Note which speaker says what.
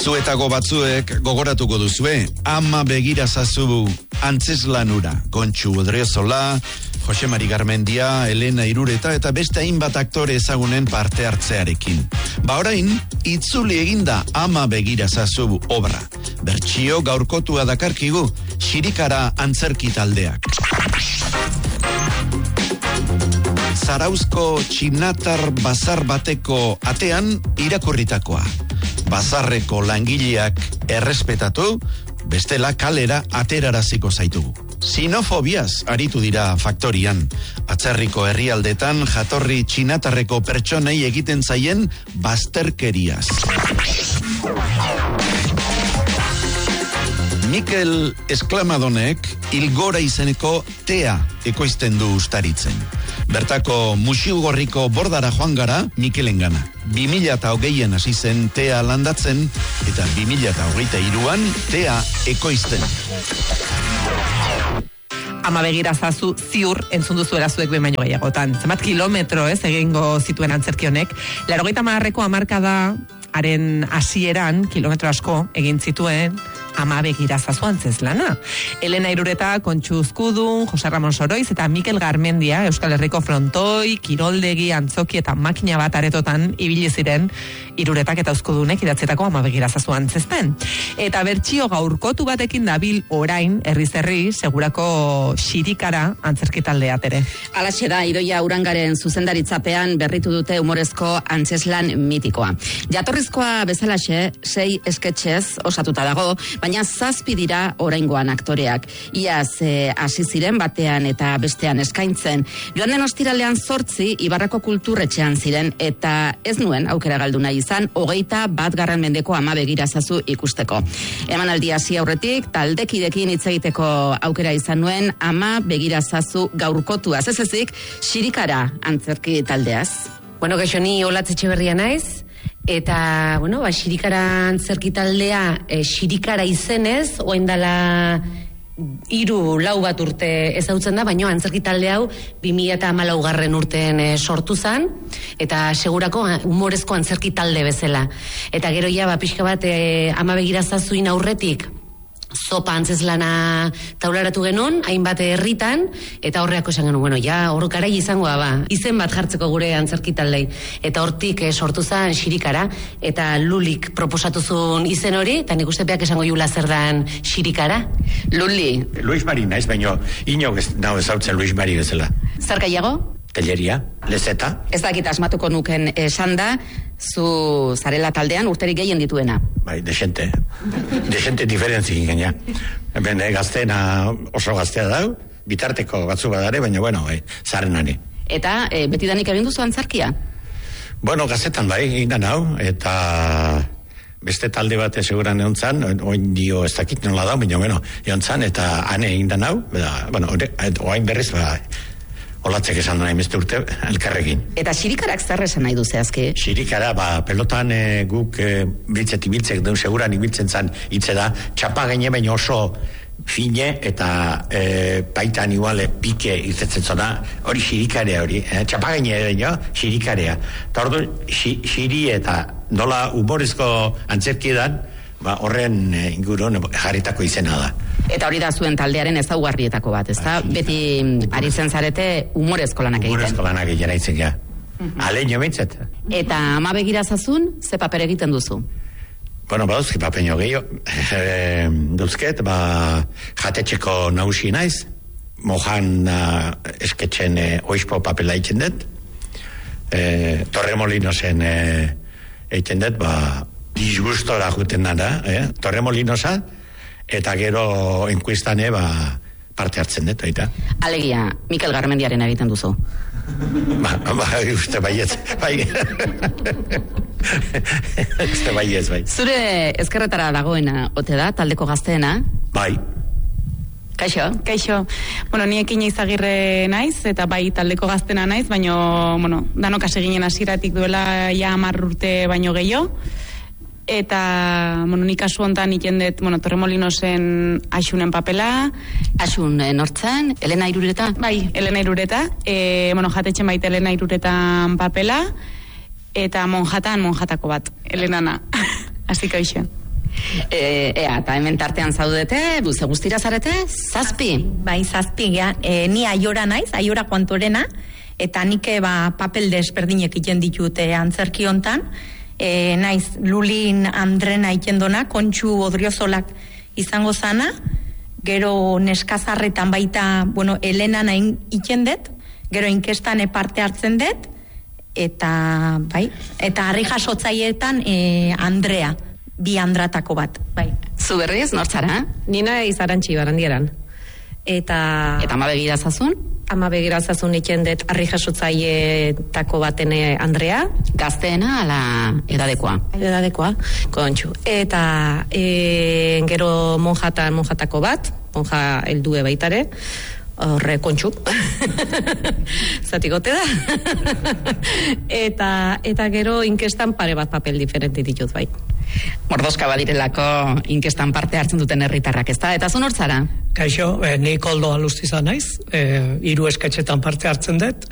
Speaker 1: Zuetako batzuek gogoratuko duzue, Ama begira zazu antzeslanura, Kontxu Odriozola, Jose Mari Garmendia, Elena Irureta eta beste hainbat aktore ezagunen parte hartzearekin. Orain, itzuli eginda Ama begira zazu obra. Bertsio gaurkotua dakarkigu, Xirikara antzerki taldeak. Zarauzko txinatar bazar bateko atean irakurritakoa. Bazarreko langileak errespetatu, bestela kalera ateraraziko zaitugu. Xenofobiaz aritu dira faktorian. Atzerriko herrialdetan jatorri txinatarreko pertsonei egiten zaien bazterkeriaz. Mikel Esklamadonek Ilgora izeneko tea ekoizten du ustaritzen. Bertako Muxiugorriko bordara joan gara Mikelengana. 2020an hasi zen tea landatzen eta 2023an tea ekoizten.
Speaker 2: Ama begira zazu ziur entzun duzuela zuek behin baino gehiagotan. Zenbat kilometro egingo zituen antzerki honek. 80ko hamarkada haren hasieran kilometro asko egin zituen Ama begira zazu antzeslana. Elena Irureta, Kontxu Uzkudun, Jose Ramon Soroiz eta Mikel Garmendia Euskal Herriko frontoi, kiroldegi, antzoki eta makina bat aretotan ibili ziren Iruretak eta Uzkudunek idatzetako Ama begira zazu antzezpen. Eta bertsio gaurkotu batekin dabil orain herriz-herri segurako Xirikara antzerki taldeak ere.
Speaker 3: Halaxe da, Idoia Urangaren zuzendaritzapean berritu dute humorezko antzeslan mitikoa. Jatorrizkoa bezalaxe 6 sketxez osatuta dago, baina 7 dira oraingoan aktoreak. Iaz hasi ziren batean eta bestean eskaintzen. Joan den ostiralean 8 Ibarrako kulturretxean ziren eta ez nuen aukera galdu nahi izan 21. mendeko Ama begira zazu ikusteko. Emanaldi hasi aurretik taldekidekin hitz egiteko aukera izan nuen Ama begira zazu gaurkotuaz. Ez ezik Xirikara antzerki taldeaz.
Speaker 4: Bueno, gaixo ni Olatz Etxeberria naiz. Eta, Xirikara antzerki taldea, Xirikara izenez, oindala 3-4 bat urte ezautzen da, baina antzerki talde hau 2014 urtean sortu zen, eta segurako humorezko antzerki talde bezala. Eta gero ja, pixka bat, Ama begira zazuin aurretik, zopa antzeslana taularatu genuen, hainbat herritan, eta horreako esan genuen, hor garai izangoa ba, izen bat jartzeko gure antzerki taldei. Eta hortik sortu zen Xirikara, eta Lulik proposatuzun izen hori, eta nik ustepeak esango jula zer dan Xirikara.
Speaker 3: Luli.
Speaker 5: Luis Mari naiz, baina inok ezautzen Luis Mari bezala.
Speaker 3: Zer gehiago?
Speaker 5: Telleria, lezeta.
Speaker 3: Ez dakit asmatuko nuken esan da, zu zarela taldean urterik gehien dituena.
Speaker 5: Bai, desente diferentzik gaina. Hemen gazteena oso gaztea dau, bitarteko batzu badare, baina zarenari.
Speaker 3: Eta betidanik egin duzu antzerkia?
Speaker 5: Gazetan bai, indan hau, eta beste talde bat seguran egon zan, oin dio ez dakit nola da, baina egon zan, eta ane indan hau, oain berriz, Olatzek esan nahi beste urte elkarrekin.
Speaker 3: Eta Xirikarak zer esan nahi du zehazki?
Speaker 5: Xirikara, pelotan guk biltzek duen seguran ibiltzen zan hitze da, txapa gaine baina oso fine eta baitan igual pike irtetzen zona, hori Xirikarea hori, txapa gaine ere, Xirikarea. Eta ordu, Xiri eta nola humorezko antzerki edan, horren ingurun jarritako izena da.
Speaker 3: Eta hori da zuen taldearen ezaugarrietako bat, ezta? Beti ari zen zarete humorezko lanak egiten.
Speaker 5: Humorezko lanak egiten aitzen, ja. Aleño bintzat.
Speaker 3: Eta Ama begira zazun, ze paper egiten duzu?
Speaker 5: Baduzki papeño gehiago. Duzket, jatetxeko nausi naiz. Mojan esketxen oizpo papela egiten dut. Torremolinosen egiten dut, disgustora juten dara, Torremolinosa, eta gero enkuestane parte hartzen dut, eta.
Speaker 3: Alegia, Mikel Garmendiaren egiten duzu.
Speaker 5: Uste baietz, bai. Uste baietz, bai.
Speaker 3: Zure ezkerretara dagoena, ote da, taldeko gazteena?
Speaker 5: Bai.
Speaker 6: Kaixo. Ni Ekin Izagirre naiz, eta bai taldeko gaztena naiz, baina, danok hasi ginen hasieratik duela ja 10 urte baino gehiago. Eta, nik kasu hontan ikendet, Torremolinosen Axunen papela.
Speaker 3: Axun nortzan, Elena Irureta?
Speaker 6: Bai, Elena Irureta. Jatetxen baita Elena Iruretan papela. Eta monjatako bat, Elenana. Así que hoxe.
Speaker 3: Eta hemen tartean zaudete, buze guztira zarete, 7.
Speaker 7: Bai, 7, ni Aiora naiz, Aiora Kuantorena, eta nik papel desberdinek iten ditute antzerki hontan. Naiz Lulin Andrena itendona, Kontxu Odriozolak izango zana, gero neskazarretan baita, Elena nahin itendet, gero inkestan parte hartzen dut, eta harri jasotzaietan Andrea, bi Andratako bat, bai.
Speaker 3: Zu berriz, nortzara?
Speaker 4: Nina izarantxi barandieran. Eta
Speaker 3: ama begirazazun?
Speaker 4: Ama begirazazun ikendet harri jasotzaietako batene Andrea.
Speaker 3: Gazteena ala edadekoa?
Speaker 4: Edadekoa, Kontxu. Eta gero monjatako bat, monja heldue baitare, horre Kontxu. Zatikote da. Eta gero inkestan pare bat papel diferenti ditut bai.
Speaker 3: Mordoska badirelako inkestan parte hartzen duten herritarrak, ezta? Eta zu nortzara?
Speaker 8: Kaixo, ni Koldo Alustiza naiz, 3 esketxetan parte hartzen dut.